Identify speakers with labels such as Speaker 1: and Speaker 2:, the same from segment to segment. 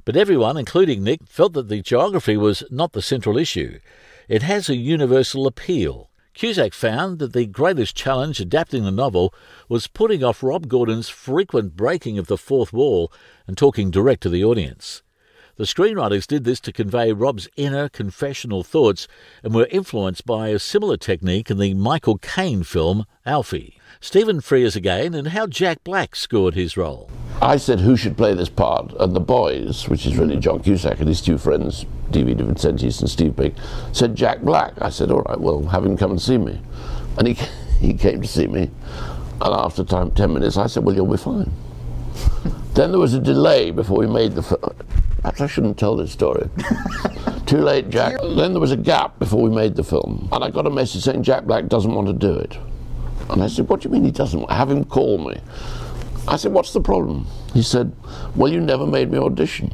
Speaker 1: But everyone, including Nick, felt that the geography was not the central issue. It has a universal appeal. Cusack found that the greatest challenge adapting the novel was putting off Rob Gordon's frequent breaking of the fourth wall and talking direct to the audience. The screenwriters did this to convey Rob's inner confessional thoughts and were influenced by a similar technique in the Michael Caine film Alfie. Stephen Frears again, and how Jack Black scored his role.
Speaker 2: I said who should play this part, and the boys, which is really John Cusack and his two friends, D.V. de Vincentis and Steve Big, said Jack Black. I said, all right, well, have him come and see me. And he came to see me, and after 10 minutes I said, well, you'll be fine. Then there was a delay before we made the film. Perhaps I shouldn't tell this story. Too late, Jack. Then there was a gap before we made the film, and I got a message saying Jack Black doesn't want to do it. And I said, what do you mean he doesn't want? Have him call me. I said, what's the problem? He said, well, you never made me audition.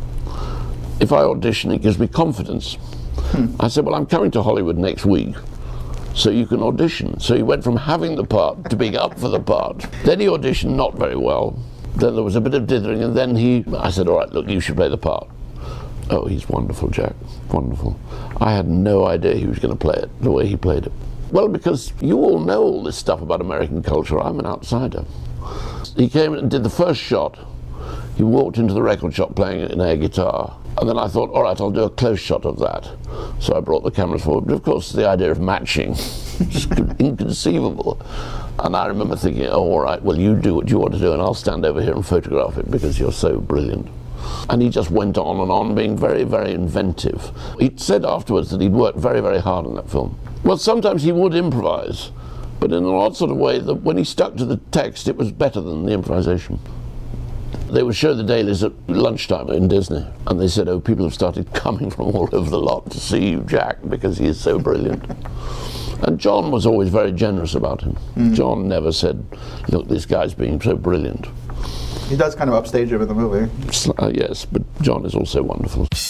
Speaker 2: If I audition, it gives me confidence. I said, well, I'm coming to Hollywood next week, so you can audition. So he went from having the part to being up for the part. Then he auditioned not very well. Then there was a bit of dithering, and then I said, all right, look, you should play the part. Oh, he's wonderful, Jack, wonderful. I had no idea he was going to play it the way he played it. Well, because you all know all this stuff about American culture. I'm an outsider. He came and did the first shot. He walked into the record shop playing an air guitar. And then I thought, all right, I'll do a close shot of that. So I brought the cameras forward. But of course, the idea of matching is inconceivable. And I remember thinking, oh, all right, well, you do what you want to do, and I'll stand over here and photograph it because you're so brilliant. And he just went on and on, being very, very inventive. He said afterwards that he'd worked very, very hard on that film. Well, sometimes he would improvise, but in an odd sort of way that when he stuck to the text, it was better than the improvisation. They would show the dailies at lunchtime in Disney, and they said, oh, people have started coming from all over the lot to see you, Jack, because he is so brilliant. And John was always very generous about him. John never said, look, this guy's being so brilliant.
Speaker 3: He does kind of upstage him in the movie.
Speaker 2: Yes, but John is also wonderful.